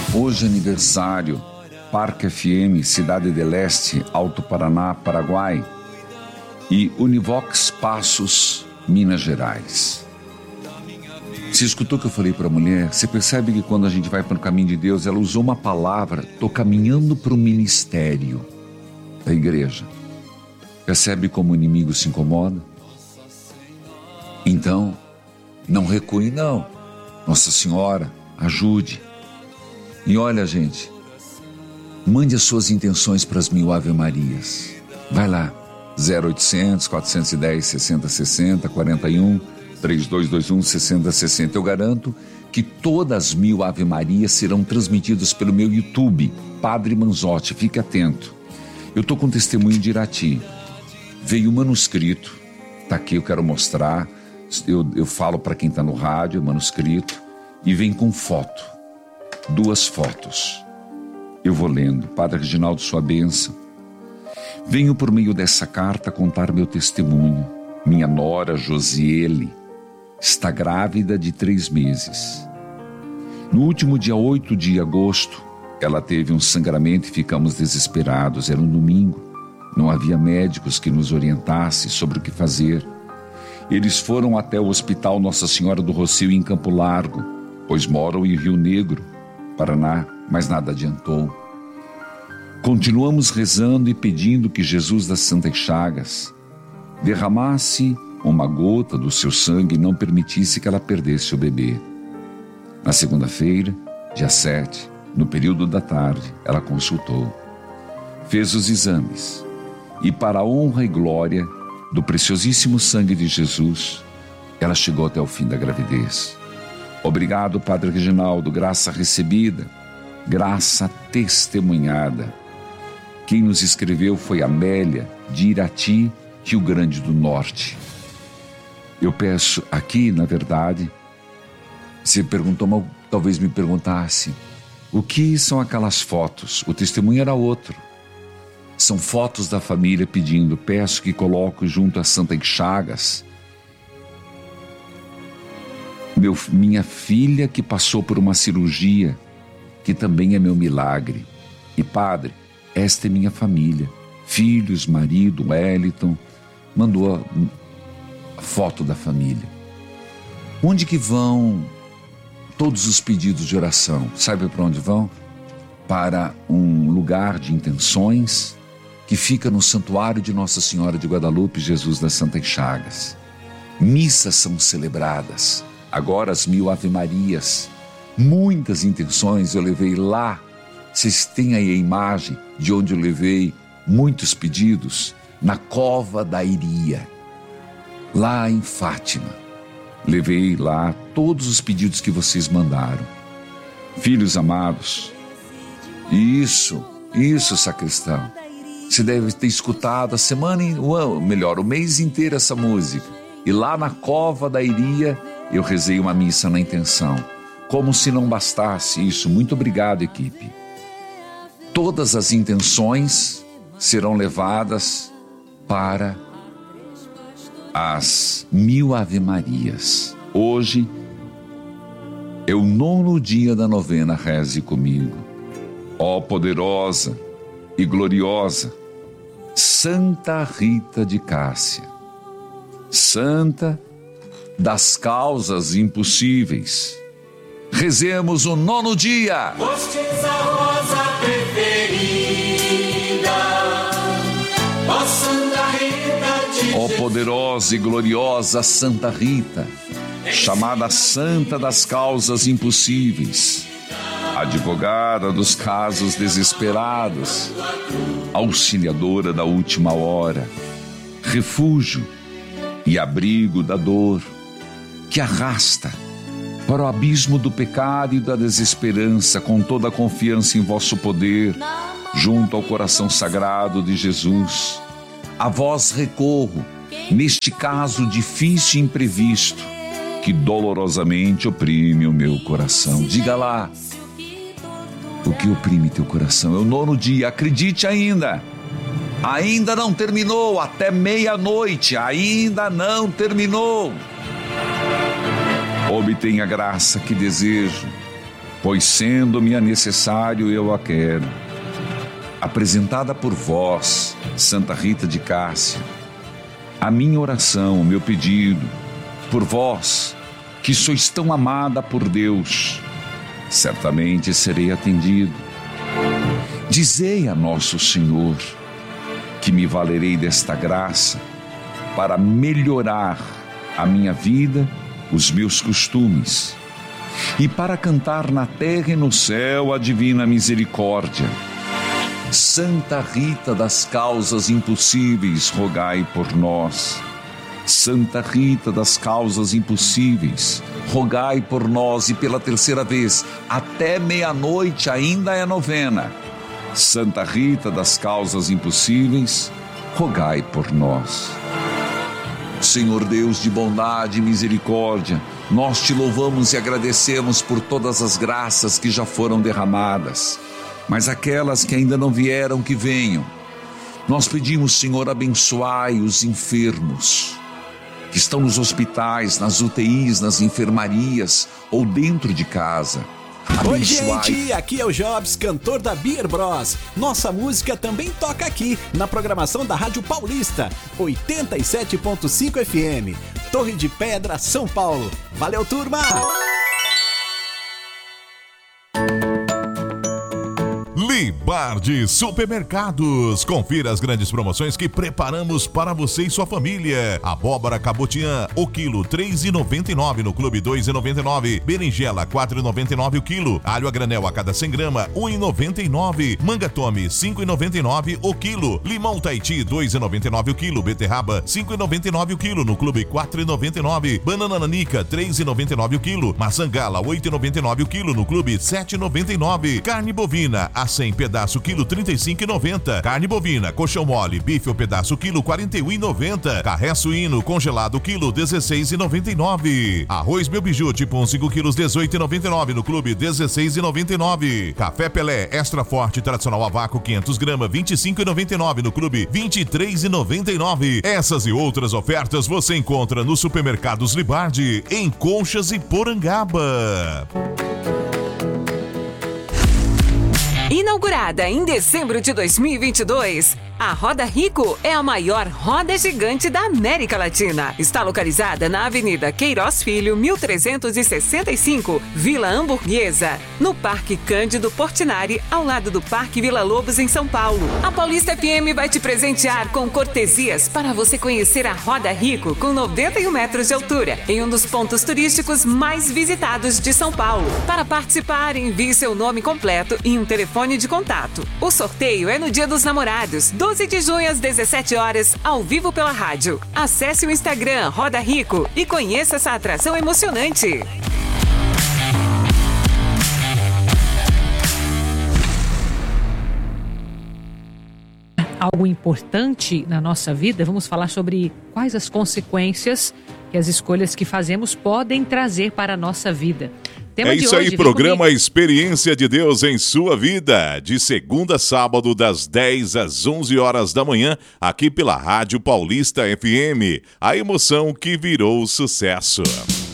Hoje aniversário, Parque FM, Cidade del Este, Alto Paraná, Paraguai, e Univox Passos, Minas Gerais. Você escutou o que eu falei para a mulher? Você percebe que quando a gente vai para o caminho de Deus, ela usou uma palavra: estou caminhando para o ministério da igreja. Percebe como o inimigo se incomoda? Então, não recue não. Nossa Senhora, ajude. E olha, gente, mande as suas intenções para as 1000 Ave Marias. Vai lá, 0800 410 6060 41 3221 6060. Eu garanto que todas as 1000 Ave Marias serão transmitidas pelo meu YouTube, Padre Manzotti. Fique atento. Eu estou com testemunho de Irati. Veio um manuscrito, está aqui, eu quero mostrar. Eu falo para quem está no rádio, manuscrito, e vem com foto, 2 fotos. Eu vou lendo. Padre Reginaldo, sua bênção. Venho por meio dessa carta contar meu testemunho. Minha nora, Josiele, está grávida de 3 meses. No último dia 8 de agosto, ela teve um sangramento e ficamos desesperados. Era um domingo. Não havia médicos que nos orientassem sobre o que fazer. Eles foram até o Hospital Nossa Senhora do Rossio em Campo Largo, pois moram em Rio Negro, Paraná, mas nada adiantou. Continuamos rezando e pedindo que Jesus das Santas Chagas derramasse uma gota do seu sangue e não permitisse que ela perdesse o bebê. Na segunda-feira, dia 7, no período da tarde, ela consultou, fez os exames e, para a honra e glória do preciosíssimo sangue de Jesus, ela chegou até o fim da gravidez. Obrigado, Padre Reginaldo, graça recebida, graça testemunhada. Quem nos escreveu foi Amélia, de Irati, Rio Grande do Norte. Eu peço aqui, na verdade, você perguntou, mas talvez me perguntasse, o que são aquelas fotos? O testemunho era outro. São fotos da família pedindo, peço que coloque junto às Santas Chagas minha filha que passou por uma cirurgia, que também é meu milagre. E padre, esta é minha família, filhos, marido, Wellington, mandou a foto da família. Onde que vão todos os pedidos de oração? Sabe para onde vão? Para um lugar de intenções que fica no Santuário de Nossa Senhora de Guadalupe, Jesus das Santas Chagas. Missas são celebradas, agora as 1000 Ave Marias, muitas intenções eu levei lá. Vocês têm aí a imagem de onde eu levei muitos pedidos, na Cova da Iria, lá em Fátima. Levei lá todos os pedidos que vocês mandaram. Filhos amados, isso, sacristão, você deve ter escutado a semana, o mês inteiro essa música. E lá na Cova da Iria, eu rezei uma missa na intenção. Como se não bastasse isso, muito obrigado, equipe. Todas as intenções serão levadas para as 1000 Ave Marias. Hoje é o 9º dia da novena, reze comigo. Ó poderosa e gloriosa Santa Rita de Cássia, Santa das causas impossíveis, rezemos o 9º dia. Fostes a rosa preferida, ó Santa Rita de Ó poderosa e gloriosa Santa Rita, chamada Santa das causas impossíveis, advogada dos casos desesperados, auxiliadora da última hora, refúgio e abrigo da dor, que arrasta para o abismo do pecado e da desesperança, com toda a confiança em vosso poder, junto ao coração sagrado de Jesus. A vós recorro, neste caso difícil e imprevisto, que dolorosamente oprime o meu coração. Diga lá, o que oprime teu coração? É o 9º dia, acredite ainda não terminou, até meia-noite, ainda não terminou. Obtenha a graça que desejo, pois sendo-me necessário eu a quero. Apresentada por vós, Santa Rita de Cássia, a minha oração, o meu pedido, por vós, que sois tão amada por Deus, certamente serei atendido. Dizei a nosso Senhor que me valerei desta graça para melhorar a minha vida, os meus costumes, e para cantar na terra e no céu a divina misericórdia. Santa Rita das causas impossíveis, rogai por nós. Santa Rita das causas impossíveis, rogai por nós. E pela terceira vez, até meia-noite ainda é novena. Santa Rita das causas impossíveis, rogai por nós. Senhor Deus de bondade e misericórdia, nós te louvamos e agradecemos por todas as graças que já foram derramadas, mas aquelas que ainda não vieram, que venham. Nós pedimos, Senhor, abençoai os enfermos que estão nos hospitais, nas UTIs, nas enfermarias ou dentro de casa. Oi, gente, aqui é o Jobs, cantor da Beer Bros. Nossa música também toca aqui, na programação da Rádio Paulista, 87.5 FM, Torre de Pedra, São Paulo. Valeu, turma! Libardi Supermercados. Confira as grandes promoções que preparamos para você e sua família. Abóbora cabotiã, o quilo, R$ 3,99 no Clube, R$ 2,99. Berinjela, R$ 4,99 o quilo. Alho a granel a cada 100 gramas, R$ 1,99. Manga tome, R$ 5,99 o quilo. Limão Tahiti, R$ 2,99 o quilo. Beterraba, R$ 5,99 o quilo no Clube, R$ 4,99. Banana nanica, R$ 3,99 o quilo. Maçã gala, R$ 8,99 o quilo no Clube, R$ 7,99. Carne bovina, a 100 pedaço quilo, R$ 35,90. Carne bovina, colchão mole, bife o pedaço quilo, R$ 41,90. Carré suíno, congelado quilo, R$ 16,99. Arroz Meu Biju, tipo 1, 5 quilos, R$ 18,99 no Clube, R$ 16,99. Café Pelé, extra forte, tradicional a vácuo, 500 gramas, R$ 25,99 no Clube, R$ 23,99. Essas e outras ofertas você encontra no Supermercados Libardi, em Conchas e Porangaba. Inaugurada em dezembro de 2022, a Roda Rico é a maior roda gigante da América Latina. Está localizada na Avenida Queiroz Filho, 1365, Vila Hamburguesa, no Parque Cândido Portinari, ao lado do Parque Vila Lobos, em São Paulo. A Paulista FM vai te presentear com cortesias para você conhecer a Roda Rico com 91 metros de altura, em um dos pontos turísticos mais visitados de São Paulo. Para participar, envie seu nome completo e um telefone de contato. O sorteio é no Dia dos Namorados, 12 de junho às 17 horas, ao vivo pela rádio. Acesse o Instagram Roda Rico e conheça essa atração emocionante. Algo importante na nossa vida, vamos falar sobre quais as consequências que as escolhas que fazemos podem trazer para a nossa vida. É isso aí, programa Experiência de Deus em sua vida, de segunda a sábado, das 10 às 11 horas da manhã, aqui pela Rádio Paulista FM, a emoção que virou sucesso.